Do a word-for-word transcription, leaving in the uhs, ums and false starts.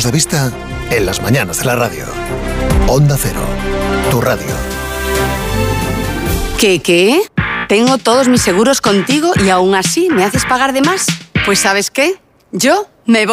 puntos de vista en las mañanas de la radio. Onda Cero, tu radio. ¿Qué, qué? Tengo todos mis seguros contigo y aún así me haces pagar de más. Pues ¿sabes qué? Yo me voy.